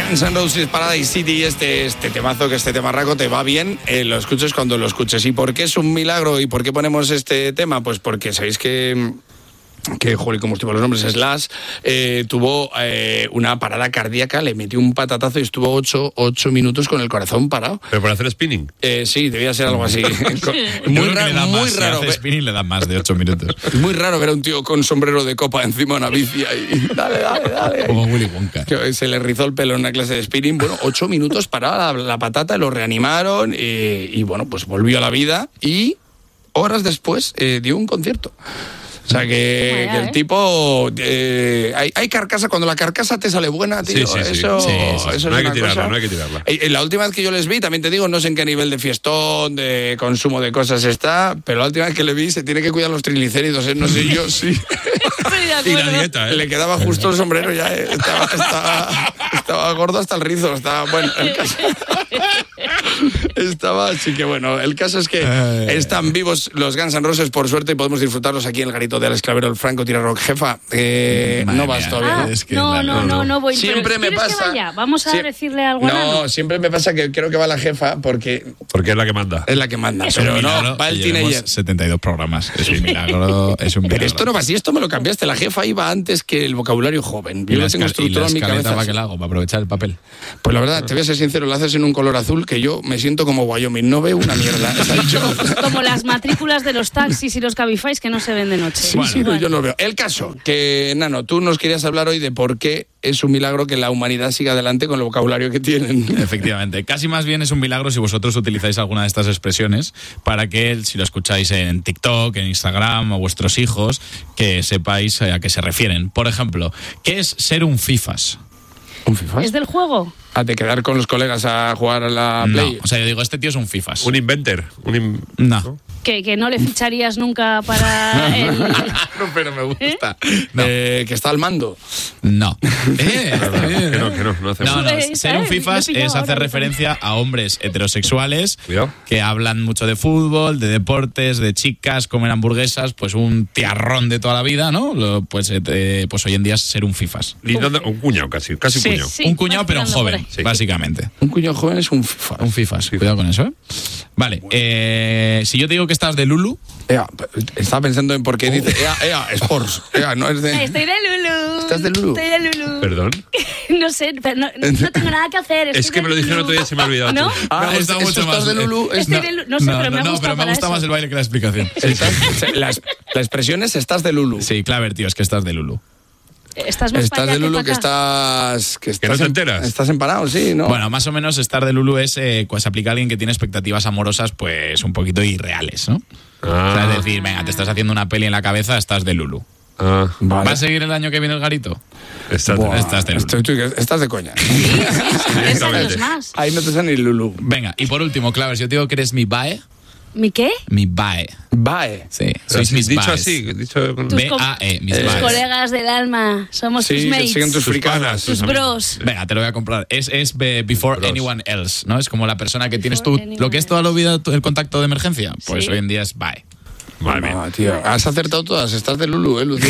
Guns N' Roses, Paradise City, este temazo, que este temarraco te va bien, lo escuches cuando lo escuches. ¿Y por qué es un milagro y por qué ponemos este tema? Pues porque sabéis que joder, como estuvo los nombres, Slash tuvo una parada cardíaca, le metió un patatazo y estuvo 8 minutos con el corazón parado. ¿Pero por hacer spinning? Sí, debía ser algo así. Muy raro. Si hace spinning le dan más de 8 minutos. Muy raro ver a un tío con sombrero de copa encima de una bici ahí. Dale. Como Willy Wonka. Se le rizó el pelo en una clase de spinning. Bueno, 8 minutos parada la patata, lo reanimaron y bueno, pues volvió a la vida y horas después dio un concierto. O sea que el tipo hay carcasa, cuando la carcasa te sale buena, tío. Sí. Eso no hay que tirarla, no hay que tirarla. La última vez que yo les vi, también te digo, no sé en qué nivel de fiestón, de consumo de cosas está, pero la última vez que le vi se tiene que cuidar los triglicéridos, no sé yo, sí. Y la dieta, Le quedaba justo el sombrero ya, estaba gordo hasta el rizo, estaba bueno. Estaba, así que bueno, el caso es que están vivos los Guns N' Roses, por suerte, y podemos disfrutarlos aquí en el garito de Alex Clavero, el Franco Tira Rock. Jefa, no vas todavía. Es que no voy. Siempre me pasa. Que vaya? Vamos a decirle algo. No, siempre me pasa que creo que va la jefa porque es la que manda. Es la que manda, pero no, va el teenager. 72 programas, es un milagro, Pero esto no va así, esto me lo cambiaste. La jefa iba antes que el vocabulario joven. Yo lo tengo estructurado en mi cabeza. ¿Para qué la hago? ¿Para aprovechar el papel? Pues la verdad, te voy a ser sincero, lo haces en un color azul que yo me siento como Wyoming, no veo una mierda. Como las matrículas de los taxis y los Cabifys que no se ven de noche. Sí, pero yo no veo. El caso, que Nano, tú nos querías hablar hoy de por qué es un milagro que la humanidad siga adelante con el vocabulario que tienen. Efectivamente, casi más bien es un milagro si vosotros utilizáis alguna de estas expresiones para que, si lo escucháis en TikTok, en Instagram o vuestros hijos, que sepáis a qué se refieren. Por ejemplo, ¿qué es ser un fifas? ¿Un fifas? ¿Es del juego? De quedar con los colegas a jugar a la Play. No, o sea, yo digo, este tío es un fifas. Un inventor. No. Que no le ficharías nunca para el... No, pero me gusta. No. Que está al mando. No. No hacemos. No, ser un fifas es hacer referencia a hombres heterosexuales que hablan mucho de fútbol, de deportes, de chicas, comen hamburguesas, pues un tiarrón de toda la vida, ¿no? Pues hoy en día es ser un fifas. Un cuñado casi un cuñado. Sí, un cuñado pero joven, básicamente. Un cuñado joven es un fifas. Un fifas, cuidado con eso, ¿eh? Vale, si yo te digo que estás de Lulu... Estaba pensando en por qué dice Sports. No es de... Estoy de Lulu. ¿Estás de Lulu? Estoy de Lulu. ¿Perdón? No sé, pero no tengo nada que hacer. Es que me lo dijeron otro día y se me ha olvidado. ¿No? Me ha gustado mucho más. ¿Estás de Lulu? No sé, pero me ha gustado me gusta más el baile que la explicación. La expresión es estás de Lulu. Sí, Claver, tío, es que estás de Lulu. Estás de Lulu, que estás que no te enteras. Estás empanado, sí, ¿no? Bueno, más o menos estar de Lulu es pues aplica a alguien que tiene expectativas amorosas pues un poquito irreales, ¿no? O sea, es decir, venga, te estás haciendo una peli en la cabeza, estás de Lulu. Vale. ¿Va a seguir el año que viene el garito? Estás de Lulu. Estás de coña. Más. Ahí no te sale ni Lulu. Venga, y por último, Claver, si yo te digo que eres mi bae. ¿Mi qué? Mi bae. Bae. Sí, sois mis dicho baes. así, dicho con B-A-E, mis baes. Tus colegas del alma, somos tus mates. Siguen tus fricanas. Tus bros. Venga, te lo voy a comprar. Es before bros. Anyone else, ¿no? Es como la persona que tienes tú, lo que es toda la vida el contacto de emergencia. Pues hoy en día es bae. Madre mía. Tío, has acertado todas. Estás de Lulu, Lucía.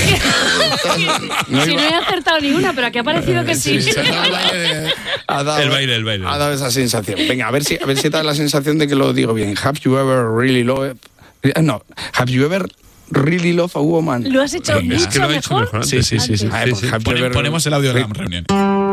No he acertado ni una, pero aquí ha parecido que sí. El baile. Ha dado esa sensación. Venga, a ver si te da la sensación de que lo digo bien. Have you ever really loved... No, have you ever really loved a woman? ¿Lo has hecho Es que lo ha hecho mejor? mejor antes. Sí. Ponemos Ponemos el audio de la reunión.